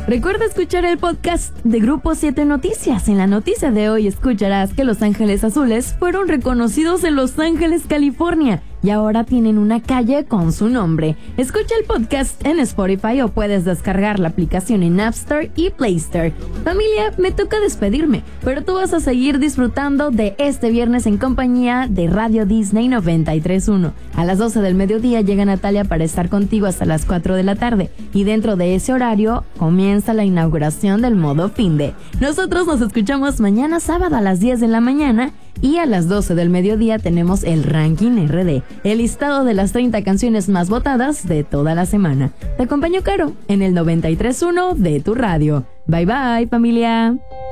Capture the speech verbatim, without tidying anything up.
Recuerda escuchar el podcast de Grupo siete Noticias. En la noticia de hoy escucharás que Los Ángeles Azules fueron reconocidos en Los Ángeles, California, y ahora tienen una calle con su nombre. Escucha el podcast en Spotify o puedes descargar la aplicación en App Store y Play Store. Familia, me toca despedirme, pero tú vas a seguir disfrutando de este viernes en compañía de Radio Disney noventa y tres punto uno. A las doce del mediodía llega Natalia para estar contigo hasta las cuatro de la tarde, y dentro de ese horario comienza la inauguración del modo finde. Nosotros nos escuchamos mañana sábado a las diez de la mañana, y a las doce del mediodía tenemos el Ranking R D, el listado de las treinta canciones más votadas de toda la semana. Te acompaño, Caro, en el noventa y tres punto uno de tu radio. Bye bye, familia.